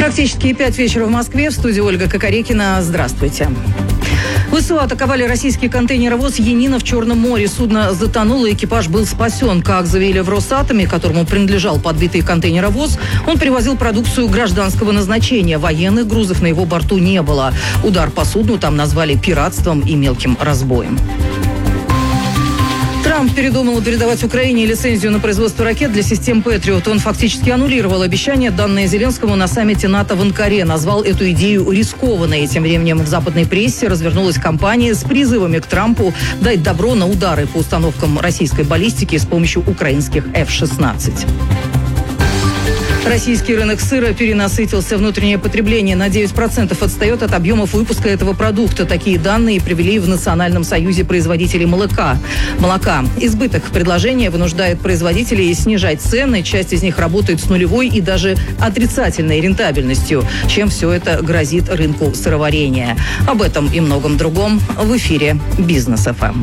Практически 5 вечера в Москве. В студии Ольга Кокорекина. Здравствуйте. ВСУ атаковали российский контейнеровоз «Янина» в Черном море. Судно затонуло, экипаж был спасен. Как заявили в Росатоме, которому принадлежал подбитый контейнеровоз, он привозил продукцию гражданского назначения. Военных грузов на его борту не было. Удар по судну там назвали пиратством и мелким разбоем. Трамп передумал передавать Украине лицензию на производство ракет для систем «Патриот». Он фактически аннулировал обещание, данное Зеленскому на саммите НАТО в Анкаре. Назвал эту идею рискованной. Тем временем в западной прессе развернулась кампания с призывами к Трампу дать добро на удары по установкам российской баллистики с помощью украинских F-16. Российский рынок сыра перенасытился. Внутреннее потребление на 9% отстает от объемов выпуска этого продукта. Такие данные привели в Национальном союзе производителей молока. Избыток предложения вынуждает производителей снижать цены. Часть из них работает с нулевой и даже отрицательной рентабельностью. Чем все это грозит рынку сыроварения? Об этом и многом другом в эфире «Бизнес ФМ».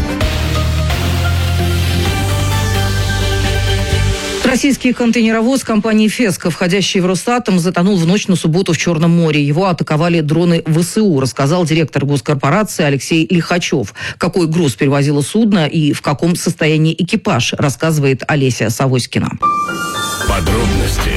Российский контейнеровоз компании «Феска», входящий в Росатом, затонул в ночь на субботу в Черном море. Его атаковали дроны ВСУ, рассказал директор госкорпорации Алексей Лихачев. Какой груз перевозило судно и в каком состоянии экипаж, рассказывает Олеся Савоськина. Подробности.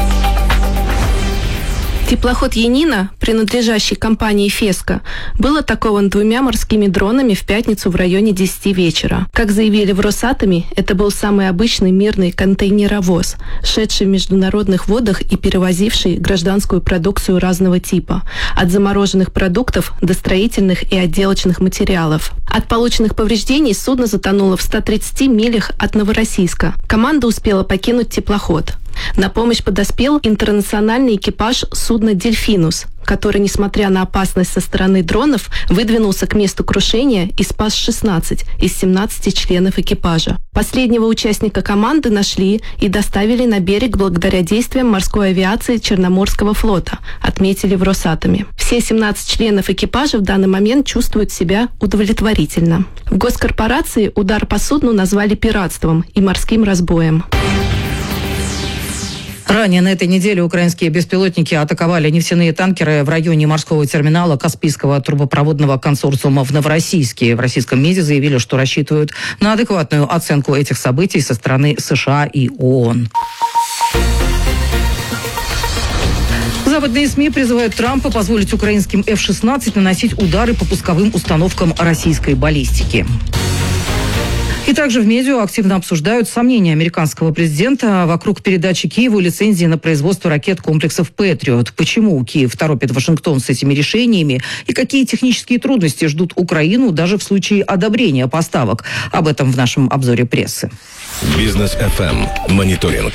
Теплоход «Янина», принадлежащий компании «Феска», был атакован 2 морскими дронами в пятницу в районе 10 вечера. Как заявили в Росатоме, это был самый обычный мирный контейнеровоз, шедший в международных водах и перевозивший гражданскую продукцию разного типа, от замороженных продуктов до строительных и отделочных материалов. От полученных повреждений судно затонуло в 130 милях от Новороссийска. Команда успела покинуть теплоход. На помощь подоспел интернациональный экипаж судна «Дельфинус», который, несмотря на опасность со стороны дронов, выдвинулся к месту крушения и спас 16 из 17 членов экипажа. Последнего участника команды нашли и доставили на берег благодаря действиям морской авиации Черноморского флота, отметили в Росатоме. Все 17 членов экипажа в данный момент чувствуют себя удовлетворительно. В госкорпорации удар по судну назвали пиратством и морским разбоем. Ранее на этой неделе украинские беспилотники атаковали нефтяные танкеры в районе морского терминала Каспийского трубопроводного консорциума в Новороссийске. В российском МИДе заявили, что рассчитывают на адекватную оценку этих событий со стороны США и ООН. Западные СМИ призывают Трампа позволить украинским F-16 наносить удары по пусковым установкам российской баллистики. И также в медиа активно обсуждают сомнения американского президента вокруг передачи Киеву лицензии на производство ракет комплексов «Патриот». Почему Киев торопит Вашингтон с этими решениями и какие технические трудности ждут Украину даже в случае одобрения поставок? Об этом в нашем обзоре прессы. Бизнес ФМ. Мониторинг.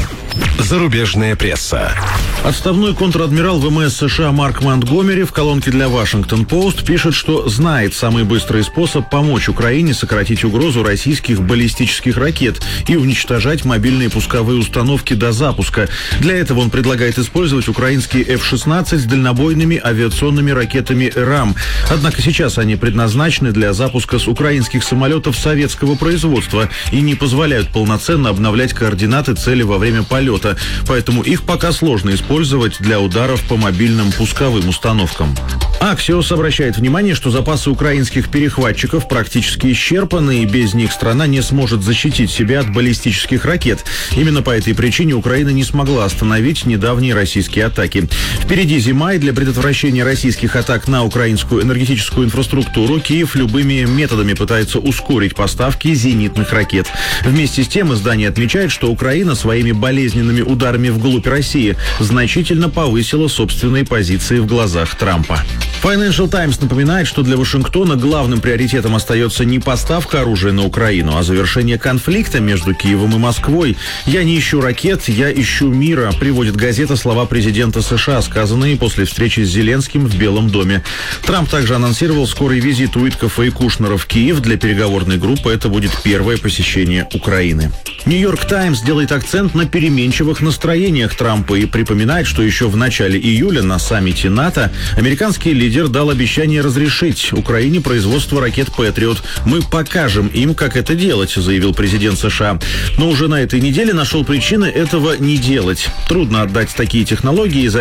Зарубежная пресса. Отставной контр-адмирал ВМС США Марк Монтгомери в колонке для Washington-Post пишет, что знает самый быстрый способ помочь Украине сократить угрозу российских баллистических ракет и уничтожать мобильные пусковые установки до запуска. Для этого он предлагает использовать украинские F-16 с дальнобойными авиационными ракетами РАМ. Однако сейчас они предназначены для запуска с украинских самолетов советского производства и не позволяют полноценно обновлять координаты цели во время полета. Поэтому их пока сложно использовать для ударов по мобильным пусковым установкам. Axios обращает внимание, что запасы украинских перехватчиков практически исчерпаны, и без них страна не сможет защитить себя от баллистических ракет. Именно по этой причине Украина не смогла остановить недавние российские атаки. Впереди зима, и для предотвращения российских атак на украинскую энергетическую инфраструктуру Киев любыми методами пытается ускорить поставки зенитных ракет. Вместе с тем издание отмечает, что Украина своими болезненными ударами вглубь России значительно повысила собственные позиции в глазах Трампа. Financial Times напоминает, что для Вашингтона главным приоритетом остается не поставка оружия на Украину, а завершение конфликта между Киевом и Москвой. «Я не ищу ракет, я ищу мира», приводит газета слова президента США, сказанные после встречи с Зеленским в Белом доме. Трамп также анонсировал скорый визит Уиткофа и Кушнера в Киев. Для переговорной группы это будет первое посещение Украины. Нью-Йорк Таймс делает акцент на переменчивых настроениях Трампа и припоминает, что еще в начале июля на саммите НАТО американский лидер дал обещание разрешить Украине производство ракет «Патриот». «Мы покажем им, как это делать», заявил президент США. Но уже на этой неделе нашел причины этого не делать. Трудно отдать такие технологии